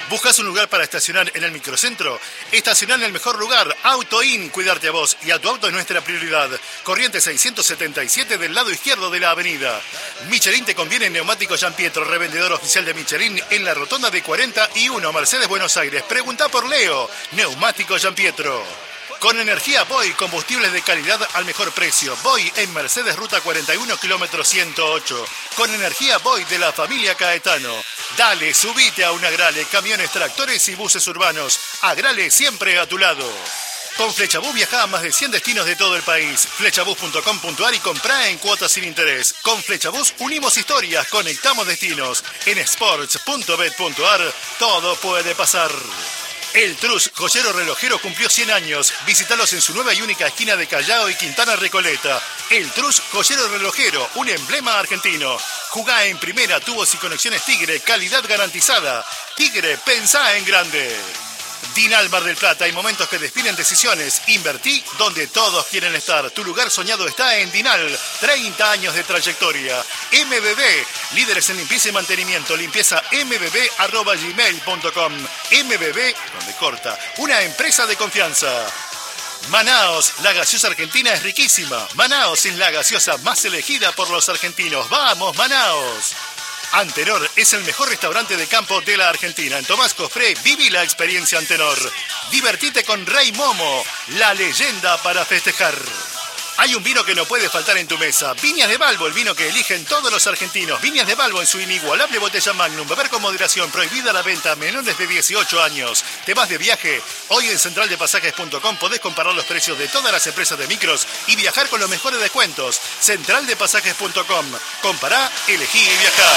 ¿Buscas un lugar para estacionar en el microcentro? Estacionar en el mejor lugar, AutoIn. Cuidarte a vos y a tu auto es nuestra prioridad. Corriente 677 del lado izquierdo de la avenida. Michelin te conviene en Neumáticos Giampietro, revendedor oficial de Michelin en la rotonda de 41, Mercedes, Buenos Aires. Pregunta por Leo. Neumáticos Giampietro. Con energía Boy, combustibles de calidad al mejor precio. Boy en Mercedes, ruta 41, kilómetro 108. Con energía Boy de la familia Caetano. Dale, subite a un Agrale, camiones, tractores y buses urbanos. Agrale siempre a tu lado. Con Flechabús viaja a más de 100 destinos de todo el país. Flechabús.com.ar y comprá en cuotas sin interés. Con Flechabús unimos historias, conectamos destinos. En sports.bet.ar todo puede pasar. El Trus, joyero relojero, cumplió 100 años. Visítalos en su nueva y única esquina de Callao y Quintana Recoleta. El Trus, joyero relojero, un emblema argentino. Jugá en primera, tubos y conexiones Tigre, calidad garantizada. Tigre, pensá en grande. Dinal Mar del Plata, hay momentos que definen decisiones. Invertí donde todos quieren estar. Tu lugar soñado está en Dinal. 30 años de trayectoria. MBB, líderes en limpieza y mantenimiento. Limpieza mbb@gmail.com. MBB, donde corta. Una empresa de confianza. Manaos, la gaseosa argentina es riquísima. Manaos es la gaseosa más elegida por los argentinos. ¡Vamos, Manaos! Antenor es el mejor restaurante de campo de la Argentina. En Tomás Cofré, viví la experiencia Antenor. Divertite con Rey Momo, la leyenda para festejar. Hay un vino que no puede faltar en tu mesa. Viñas de Balbo, el vino que eligen todos los argentinos. Viñas de Balbo en su inigualable botella Magnum. Beber con moderación, prohibida la venta a menores de 18 años. ¿Te vas de viaje? Hoy en centraldepasajes.com podés comparar los precios de todas las empresas de micros y viajar con los mejores descuentos. Centraldepasajes.com. Compará, elegí y viajá.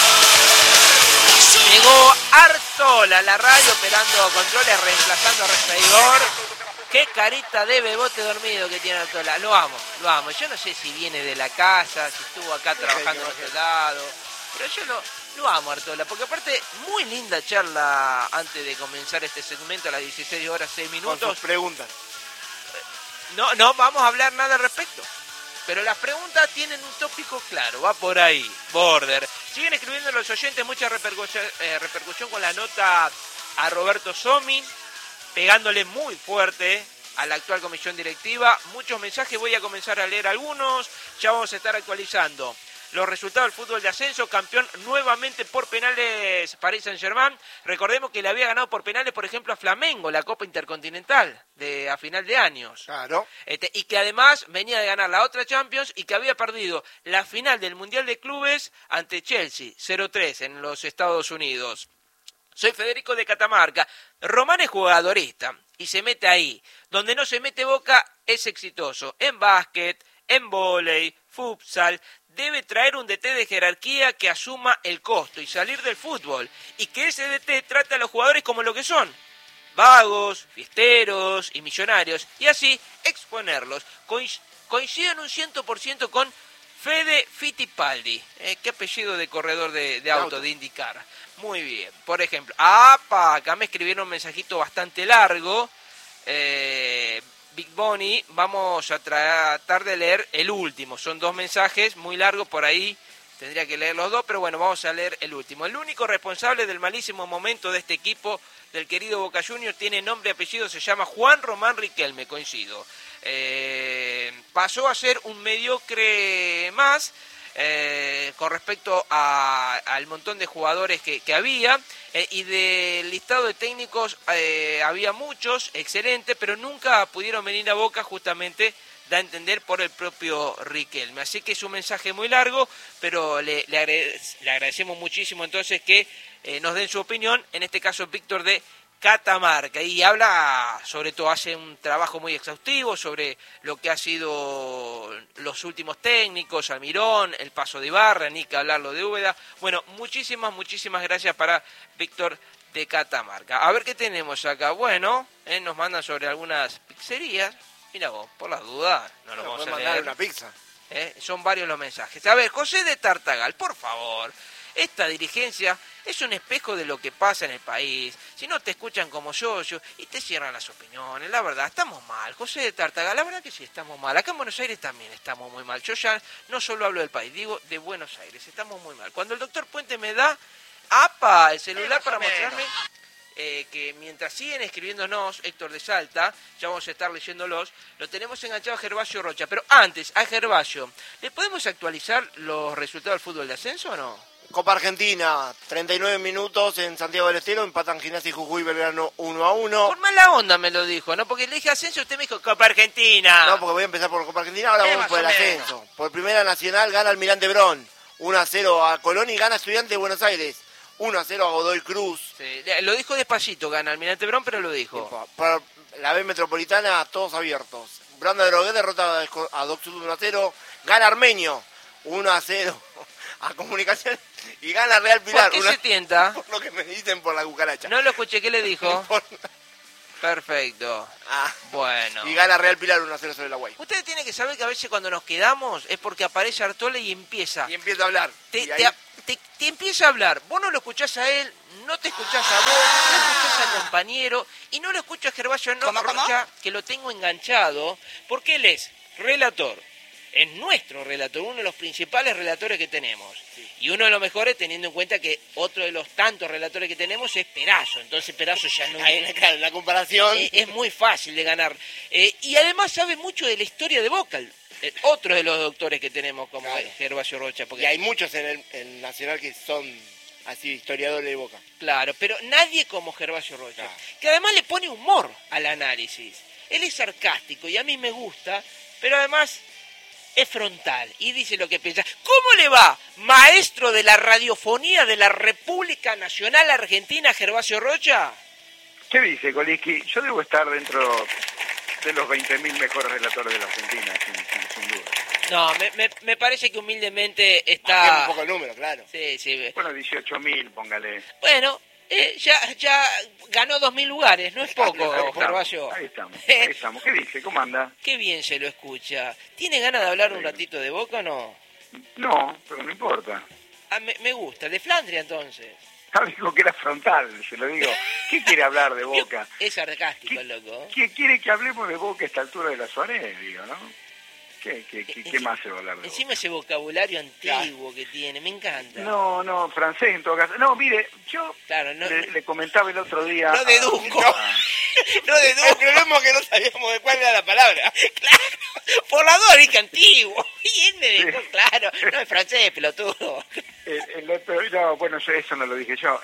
Llegó Artola, la radio operando controles, reemplazando a Refaidor. Qué carita de bebote dormido que tiene Artola. Lo amo, lo amo. Yo no sé si viene de la casa, si estuvo acá trabajando en otro lado, pero yo lo amo, Artola, porque aparte, muy linda charla antes de comenzar este segmento a las 16 horas 6 minutos. Con sus preguntas. No vamos a hablar nada al respecto. Pero las preguntas tienen un tópico claro, va por ahí, border. Siguen escribiendo los oyentes, mucha repercusión con la nota a Roberto Somi, pegándole muy fuerte a la actual comisión directiva. Muchos mensajes, voy a comenzar a leer algunos, ya vamos a estar actualizando. Los resultados del fútbol de ascenso, campeón nuevamente por penales Paris Saint-Germain. Recordemos que le había ganado por penales, por ejemplo, a Flamengo, la Copa Intercontinental a final de años. Claro. Y que además venía de ganar la otra Champions y que había perdido la final del Mundial de Clubes ante Chelsea, 0-3 en los Estados Unidos. Soy Federico de Catamarca. Román es jugadorista y se mete ahí. Donde no se mete Boca es exitoso. En básquet, en vóley, futsal. Debe traer un DT de jerarquía que asuma el costo y salir del fútbol. Y que ese DT trate a los jugadores como lo que son. Vagos, fiesteros y millonarios. Y así exponerlos. Coincido en un 100% con Fede Fittipaldi. Qué apellido de corredor de auto, de IndyCar. Muy bien. Por ejemplo, acá me escribieron un mensajito bastante largo. Big Bonnie, vamos a tratar de leer el último. Son 2 mensajes muy largos, por ahí tendría que leer los 2, pero bueno, vamos a leer el último. El único responsable del malísimo momento de este equipo, del querido Boca Juniors, tiene nombre y apellido, se llama Juan Román Riquelme, coincido. Pasó a ser un mediocre más con respecto al montón de jugadores que había, y del listado de técnicos había muchos excelentes, pero nunca pudieron venir a Boca, justamente da a entender por el propio Riquelme. Así que es un mensaje muy largo, pero le agradecemos muchísimo entonces que nos den su opinión, en este caso Víctor de Catamarca, y habla, sobre todo hace un trabajo muy exhaustivo sobre lo que ha sido los últimos técnicos, Almirón, el paso de Ibarra, ni que hablarlo de Úbeda. Bueno, muchísimas gracias para Víctor de Catamarca. A ver qué tenemos acá. Bueno, nos mandan sobre algunas pizzerías. Mira vos, por las dudas, no lo vamos a leer. Mandar una pizza. Son varios los mensajes. A ver, José de Tartagal, por favor. Esta dirigencia es un espejo de lo que pasa en el país. Si no te escuchan como yo, y te cierran las opiniones. La verdad, estamos mal. José de Tartagal, la verdad que sí, estamos mal. Acá en Buenos Aires también estamos muy mal. Yo ya no solo hablo del país, digo de Buenos Aires. Estamos muy mal. Cuando el doctor Puente me da, el celular para mostrarme que mientras siguen escribiéndonos, Héctor de Salta, ya vamos a estar leyéndolos, lo tenemos enganchado a Gervasio Rocha. Pero antes, a Gervasio, ¿le podemos actualizar los resultados del fútbol de ascenso o no? Copa Argentina, 39 minutos en Santiago del Estero, empatan Gimnasia y Jujuy Belgrano 1-1. Por mala onda me lo dijo, ¿no? Porque le dije ascenso, usted me dijo Copa Argentina. No, porque voy a empezar por Copa Argentina, ahora vamos por el ascenso. Por Primera Nacional gana Almirante Brown, 1-0 a Colón y gana Estudiantes de Buenos Aires, 1-0 a Godoy Cruz. Sí, lo dijo despacito, gana Almirante Brown, pero lo dijo. Por la B Metropolitana, todos abiertos. Branda de Drogué derrota a Doc Sud 1-0, gana Armenio, 1-0 a Comunicaciones y gana Real Pilar. ¿Por qué se tienta? Por lo que me dicen por la cucaracha. No lo escuché, ¿qué le dijo? Perfecto. Bueno. Y gana Real Pilar 1-0 sobre la Guay. Ustedes tienen que saber que a veces cuando nos quedamos es porque aparece Artola y empieza. Y empieza a hablar. Te empieza a hablar. Vos no lo escuchás a él, no te escuchás a vos, no escuchás al compañero y no lo escucho a Gervasio Rocha, que lo tengo enganchado, porque él es relator. Es nuestro relator, uno de los principales relatores que tenemos. Sí. Y uno de los mejores teniendo en cuenta que otro de los tantos relatores que tenemos es Perazo. Entonces Perazo ya no... Claro, la comparación... Es muy fácil de ganar. Y además sabe mucho de la historia de Boca. Otro de los doctores que tenemos como Gervasio Rocha. Porque... Y hay muchos en el Nacional que son así historiadores de Boca. Claro, pero nadie como Gervasio Rocha. Claro. Que además le pone humor al análisis. Él es sarcástico y a mí me gusta, pero además... es frontal y dice lo que piensa. ¿Cómo le va, maestro de la radiofonía de la República Nacional Argentina, Gervasio Rocha? ¿Qué dice, Koliski? Yo debo estar dentro de los 20.000 mejores relatores de la Argentina, sin duda. No, me parece que humildemente está... Bajemos un poco el número, claro. Sí, sí. Bueno, 18.000, póngale. Bueno... ya ganó 2.000 lugares, no es poco, Gervasio. Ahí estamos. ¿Qué dice? ¿Cómo anda? Qué bien se lo escucha. ¿Tiene ganas de hablar un ratito de Boca o no? No, pero no importa. Me gusta. ¿De Flandria entonces? Dijo que era frontal, se lo digo. ¿Qué quiere hablar de Boca? Es sarcástico, loco. ¿Qué quiere que hablemos de Boca a esta altura de la Suárez, digo, no? ¿Qué más se va a hablar de encima ese vocabulario antiguo que tiene, me encanta. No, francés en todo caso. No, mire, yo le comentaba el otro día... No deduzco. No deduzco. El problema es que no sabíamos de cuál era la palabra. Claro, por la duda dije antiguo. Y él me dijo, claro, no es francés, pelotudo. No, bueno, eso no lo dije yo.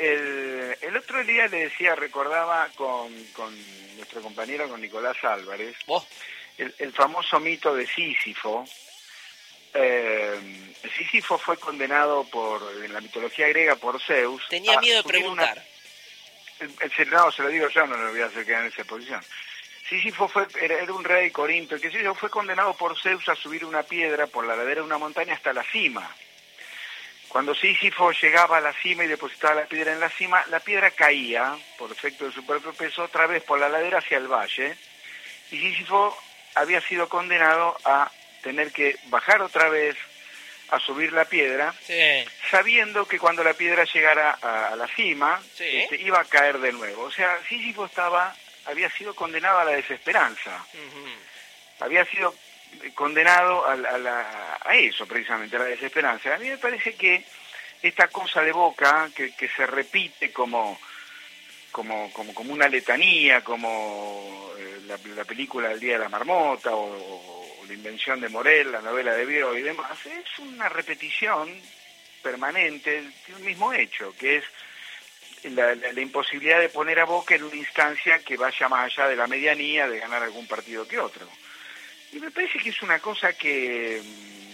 El otro día le decía, recordaba con nuestro compañero, con Nicolás Álvarez... ¿Vos? El famoso mito de Sísifo. Sísifo fue condenado en la mitología griega por Zeus. Tenía miedo de preguntar. No, se lo digo yo, no le voy a hacer quedar en esa posición. Sísifo era un rey Corinto, que fue condenado por Zeus a subir una piedra por la ladera de una montaña hasta la cima. Cuando Sísifo llegaba a la cima y depositaba la piedra en la cima, la piedra caía, por efecto de su propio peso, otra vez por la ladera hacia el valle. Y Sísifo había sido condenado a tener que bajar otra vez a subir la piedra, sabiendo que cuando la piedra llegara a la cima, iba a caer de nuevo. O sea, Sísifo había sido condenado a la desesperanza. Había sido condenado a eso, precisamente, a la desesperanza. A mí me parece que esta cosa de Boca, que se repite como una letanía, como la película El Día de la Marmota o La Invención de Morel, la novela de Bio y demás, es una repetición permanente de un mismo hecho, que es la imposibilidad de poner a Boca en una instancia que vaya más allá de la medianía, de ganar algún partido que otro. Y me parece que es una cosa que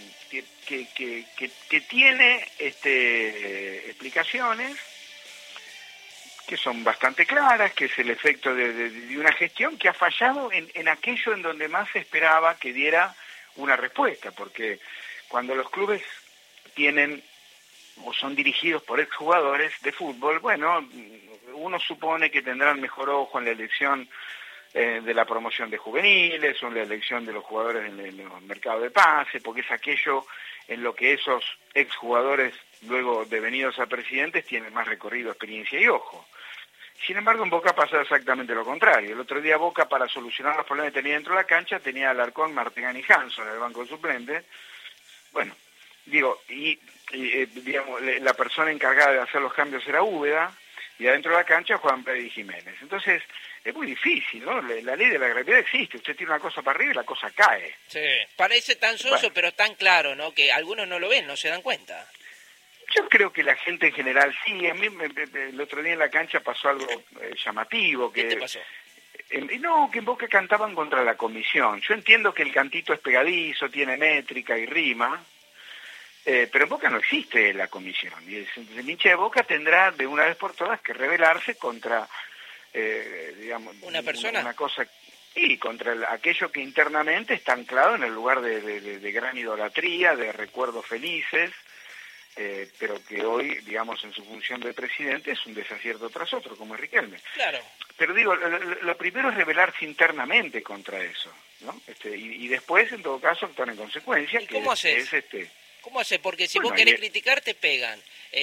tiene explicaciones que son bastante claras, que es el efecto de una gestión que ha fallado en aquello en donde más se esperaba que diera una respuesta, porque cuando los clubes tienen o son dirigidos por exjugadores de fútbol, bueno, uno supone que tendrán mejor ojo en la elección de la promoción de juveniles o en la elección de los jugadores en el mercado de pase, porque es aquello en lo que esos exjugadores, luego devenidos a presidentes, tienen más recorrido, experiencia y ojo. Sin embargo, en Boca pasa exactamente lo contrario. El otro día Boca, para solucionar los problemas que tenía dentro de la cancha, tenía a Alarcón, Martigán y Hanson en el banco de suplentes. Bueno, digamos, la persona encargada de hacer los cambios era Úbeda, y adentro de la cancha juegan Freddy Jiménez. Entonces, es muy difícil, ¿no? La ley de la gravedad existe, usted tiene una cosa para arriba y la cosa cae. Sí, parece tan soso, pero tan claro, ¿no? Que algunos no lo ven, no se dan cuenta. Yo creo que la gente en general sí. A mí el otro día en la cancha pasó algo llamativo. ¿Qué te pasó? No, que en Boca cantaban contra la comisión. Yo entiendo que el cantito es pegadizo, tiene métrica y rima, pero en Boca no existe la comisión. Y el hincha de Boca tendrá de una vez por todas que rebelarse contra, digamos, ¿una persona? Una cosa, y contra aquello que internamente está anclado en el lugar de gran idolatría, de recuerdos felices, pero que hoy, digamos, en su función de presidente es un desacierto tras otro, como es Riquelme. Claro. Pero digo, lo primero es rebelarse internamente contra eso, ¿no? Y después, en todo caso, actuar en consecuencia. ¿Y cómo haces? ¿Cómo haces? Porque si vos querés criticar, te pegan.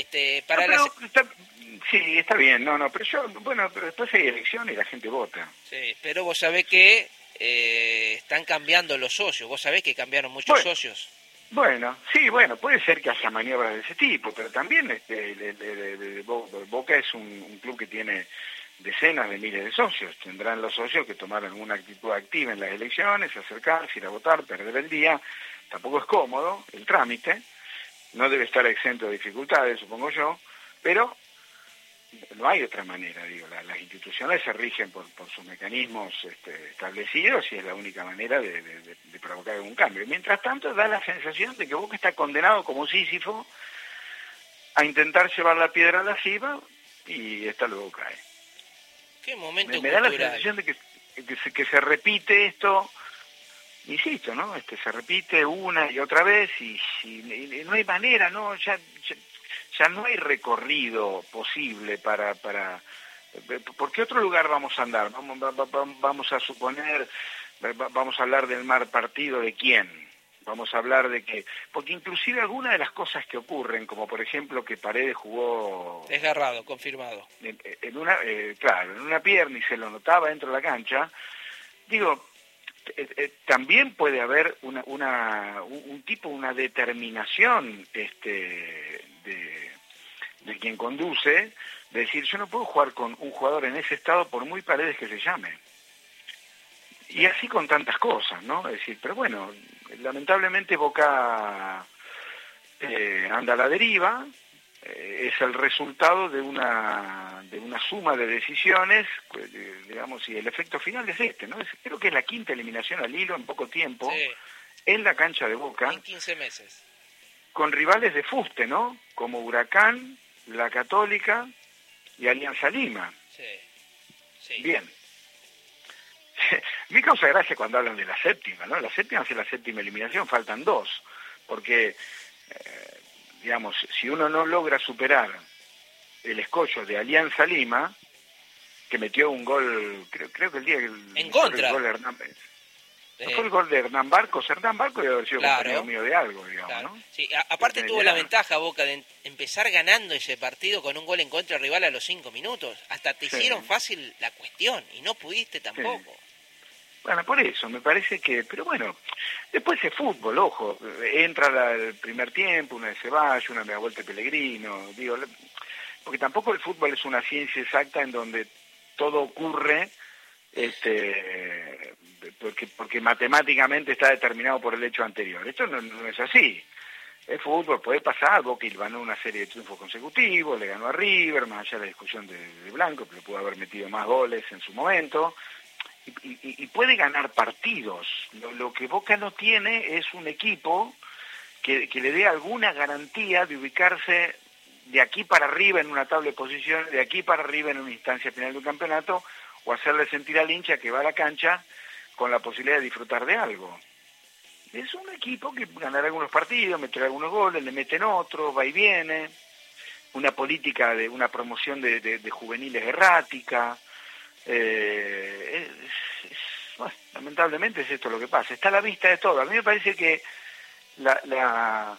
Sí, está bien, pero después hay elecciones y la gente vota. Sí, pero vos sabés que están cambiando los socios, vos sabés que cambiaron muchos socios. Bueno, sí, puede ser que haya maniobras de ese tipo, pero también Boca es un club que tiene decenas de miles de socios. Tendrán los socios que tomar alguna actitud activa en las elecciones, acercarse, ir a votar, perder el día. Tampoco es cómodo el trámite, no debe estar exento de dificultades, supongo yo, pero no hay otra manera, digo, las instituciones se rigen por sus mecanismos establecidos y es la única manera de provocar algún cambio. Mientras tanto, da la sensación de que Boca está condenado como Sísifo a intentar llevar la piedra a la cima y esta luego cae. ¿Qué momento me da la sensación de que se repite esto, insisto, ¿no? Se repite una y otra vez y no hay manera, ¿no? Ya no hay recorrido posible para ¿por qué otro lugar vamos a andar? Vamos a suponer, vamos a hablar del mal partido de quién, vamos a hablar de que, porque inclusive algunas de las cosas que ocurren, como por ejemplo que Paredes jugó desgarrado, confirmado, en una pierna y se lo notaba dentro de la cancha, digo, también puede haber una determinación de quien conduce, de decir, yo no puedo jugar con un jugador en ese estado por muy Paredes que se llame. Y así con tantas cosas, ¿no? Es decir, pero bueno, lamentablemente Boca anda a la deriva, es el resultado de una suma de decisiones, digamos, y el efecto final es ¿no? Creo que es la quinta eliminación al hilo en poco tiempo, sí, en la cancha de Boca. En 15 meses. Con rivales de fuste, ¿no? Como Huracán, La Católica y Alianza Lima. Sí. Bien. Me causa gracia cuando hablan de la séptima, ¿no? La séptima es la séptima eliminación, faltan 2, porque digamos, si uno no logra superar el escollo de Alianza Lima, que metió un gol, creo que el día que en contra. ¿No fue el gol de Hernán Barcos? Hernán Barcos debe haber sido compañero mío de algo, digamos, claro, ¿no? Sí, aparte tuvo la ventaja, Boca, de empezar ganando ese partido con un gol en contra rival a los 5 minutos. Hasta te hicieron fácil la cuestión y no pudiste tampoco. Sí. Bueno, por eso, me parece que... Pero bueno, después es fútbol, ojo. Entra el primer tiempo, una de Ceballos, una media vuelta de Pellegrino, digo... Porque tampoco el fútbol es una ciencia exacta en donde todo ocurre... porque matemáticamente está determinado por el hecho anterior. Esto no es así. El fútbol puede pasar, Boca ganó una serie de triunfos consecutivos, le ganó a River, más allá de la discusión de Blanco, pero pudo haber metido más goles en su momento, y puede ganar partidos. Lo que Boca no tiene es un equipo que le dé alguna garantía de ubicarse de aquí para arriba en una tabla de posiciones, de aquí para arriba en una instancia final de un campeonato, o hacerle sentir al hincha que va a la cancha con la posibilidad de disfrutar de algo. Es un equipo que ganará algunos partidos, meterá algunos goles, le meten otros, va y viene, una política de una promoción de juveniles errática. Bueno, lamentablemente es esto lo que pasa. Está a la vista de todo. A mí me parece que la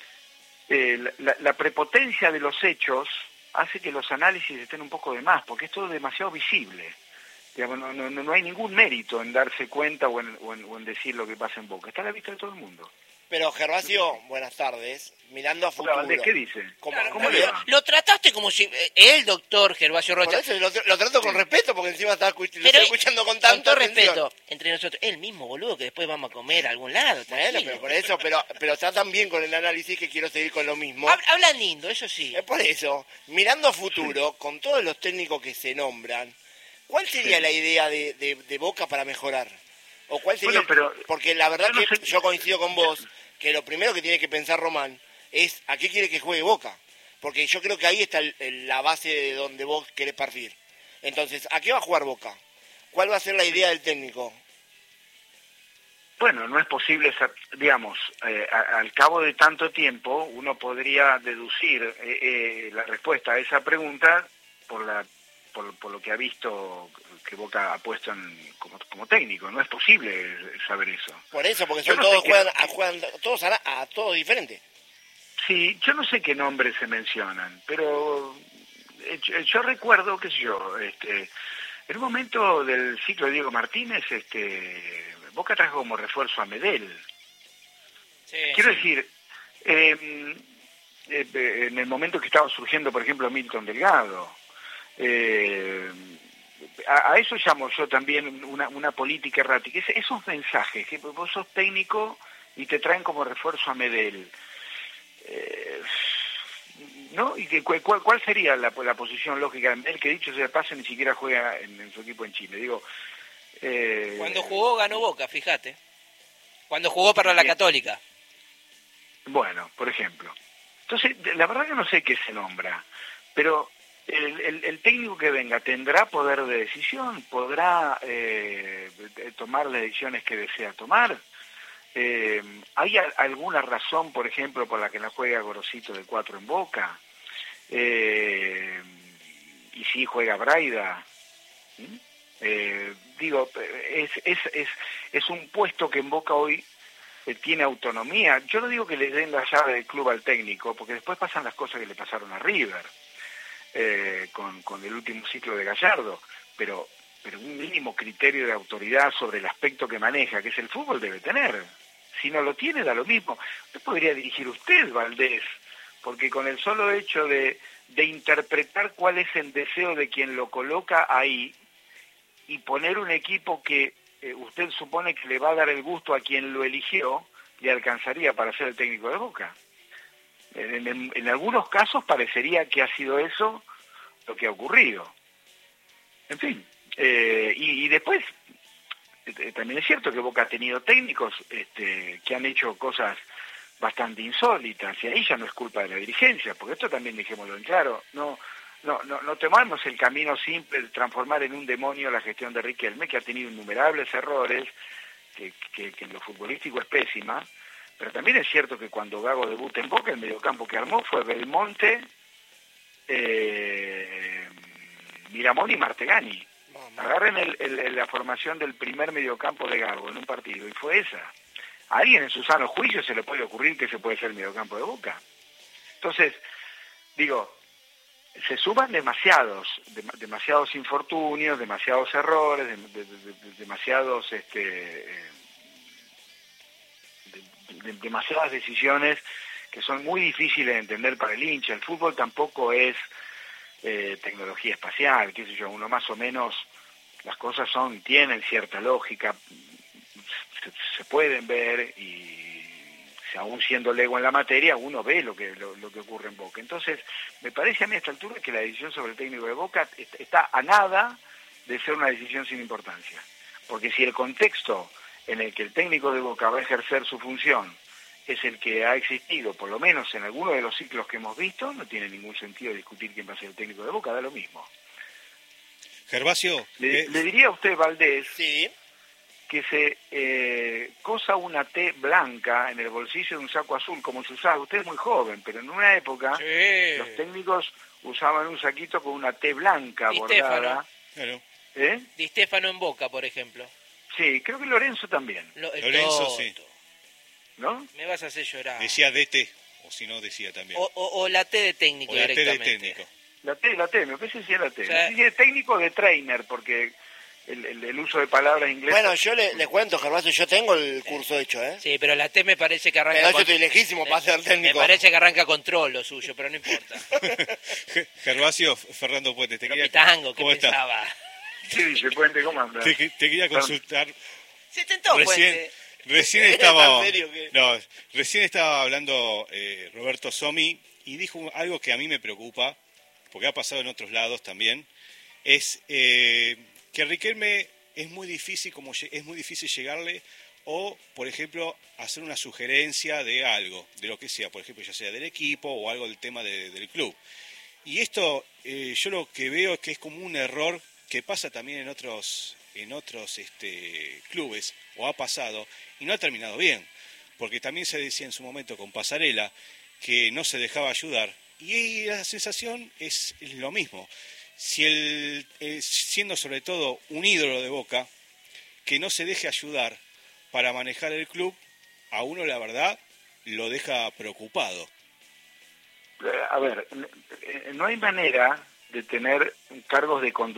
prepotencia de los hechos hace que los análisis estén un poco de más, porque es todo demasiado visible. Digamos, no hay ningún mérito en darse cuenta o en decir lo que pasa en Boca. Está a la vista de todo el mundo. Pero Gervasio, buenas tardes. Mirando a Hola, futuro. Valdés, ¿qué dice? ¿Cómo Claro, anda? ¿Cómo le ¿Bien? va? lo trataste como si el doctor Gervasio Por Rocha. eso lo trato con respeto, porque encima lo Pero estoy escuchando con tanta todo atención. respeto, entre nosotros, el mismo boludo que después vamos a comer a algún lado. Bueno, tranquilo. pero por eso, pero está tan bien con el análisis que quiero seguir con lo mismo. Habla lindo, eso sí. Es por eso, mirando a futuro, con todos los técnicos que se nombran, ¿cuál sería la idea de Boca para mejorar? ¿O cuál sería? Bueno, pero porque la verdad yo no que sé- yo coincido con vos, que lo primero que tiene que pensar Román es a qué quiere que juegue Boca. Porque yo creo que ahí está la base de donde vos querés partir. Entonces, ¿a qué va a jugar Boca? ¿Cuál va a ser la idea del técnico? Bueno, no es posible, digamos, al cabo de tanto tiempo, uno podría deducir la respuesta a esa pregunta por lo que ha visto que Boca ha puesto como técnico. No es posible saber eso. Por eso, porque Yo son no sé todos qué- juegan todos a todos diferente. Sí, yo no sé qué nombres se mencionan, pero yo recuerdo, qué sé yo, en un momento del ciclo de Diego Martínez, Boca trajo como refuerzo a Medel. Sí, Quiero sí. decir, en el momento que estaba surgiendo, por ejemplo, Milton Delgado, a eso llamo yo también una política errática. Esos mensajes, que vos sos técnico y te traen como refuerzo a Medel. ¿No? ¿Y cuál sería la posición lógica de Medel, que dicho sea de paso ni siquiera juega en su equipo en Chile? Digo, Cuando jugó ganó Boca, fíjate. Cuando jugó para la Bien. Católica. Bueno, por ejemplo. Entonces, la verdad que no sé qué se nombra, pero el técnico que venga tendrá poder de decisión, podrá tomar las decisiones que desea tomar. ¿Hay alguna razón, por ejemplo, por la que no juega Gorosito de 4 en Boca? Y si juega Braida. ¿Mm? Digo, es un puesto que en Boca hoy tiene autonomía. Yo no digo que le den la llave del club al técnico, porque después pasan las cosas que le pasaron a River con el último ciclo de Gallardo, pero un mínimo criterio de autoridad sobre el aspecto que maneja, que es el fútbol, debe tener. Si no lo tiene, da lo mismo. Usted podría dirigir usted, Valdés, porque con el solo hecho de interpretar cuál es el deseo de quien lo coloca ahí y poner un equipo que usted supone que le va a dar el gusto a quien lo eligió, le alcanzaría para ser el técnico de Boca. En algunos casos parecería que ha sido eso lo que ha ocurrido. En fin, y después también es cierto que Boca ha tenido técnicos que han hecho cosas bastante insólitas, y ahí ya no es culpa de la dirigencia, porque esto también dejémoslo en claro, no tomamos el camino simple de transformar en un demonio la gestión de Riquelme, que ha tenido innumerables errores, que en lo futbolístico es pésima, pero también es cierto que cuando Gago debuta en Boca, el mediocampo que armó fue Belmonte, Miramón y Martegani. Agarren la formación del primer mediocampo de Gago en un partido, y fue esa. A alguien en su sano juicio se le puede ocurrir que ese puede ser el mediocampo de Boca. Entonces, digo, se suman demasiados infortunios, demasiados errores, demasiados demasiadas decisiones que son muy difíciles de entender para el hincha. El fútbol tampoco es tecnología espacial, qué sé yo, uno más o menos, las cosas tienen cierta lógica, se pueden ver, y aún siendo lego en la materia, uno ve lo que ocurre en Boca. Entonces, me parece a mí a esta altura que la decisión sobre el técnico de Boca está a nada de ser una decisión sin importancia. Porque si el contexto en el que el técnico de Boca va a ejercer su función es el que ha existido, por lo menos en alguno de los ciclos que hemos visto, no tiene ningún sentido discutir quién va a ser el técnico de Boca, da lo mismo. Gervasio, Le diría a usted, Valdés, Sí. que se cosa una T blanca en el bolsillo de un saco azul, como se usaba. Usted es muy joven, pero en una época los técnicos usaban un saquito con una T blanca Di bordada. claro, Di Stefano en Boca, por ejemplo. Sí, creo que Lorenzo también, El Lorenzo, Toto. sí. ¿no? Me vas a hacer llorar. decía DT, o si no decía también. O la T de técnico O la T de directamente. técnico. La T, me parece que sí es la T. O sea, No sé si es técnico de trainer, porque el uso de palabras inglesas. Bueno, yo les cuento, Gervasio, yo tengo el curso hecho, ¿eh? Sí, pero la T me parece que arranca Pero yo estoy lejísimo para ser Me técnico. parece que arranca con troll lo suyo, pero no importa. Gervasio, Fernando Puente, te quería... Pitango, ¿qué ¿Cómo estás? pensaba? ¿Qué dice Puente? ¿Cómo anda? Te quería consultar... Se tentó, Puente. Recién ¿Era estaba... tan serio que? No, recién estaba hablando Roberto Somi y dijo algo que a mí me preocupa, porque ha pasado en otros lados también, es que Riquelme es muy difícil llegarle o, por ejemplo, hacer una sugerencia de algo, de lo que sea, por ejemplo, ya sea del equipo o algo del tema del club. Y esto yo lo que veo es que es como un error que pasa también en otros clubes, o ha pasado, y no ha terminado bien, porque también se decía en su momento con Pasarela que no se dejaba ayudar, y la sensación es lo mismo. Si siendo sobre todo un ídolo de Boca, que no se deje ayudar para manejar el club, a uno la verdad lo deja preocupado. A ver, no hay manera de tener cargos de conducción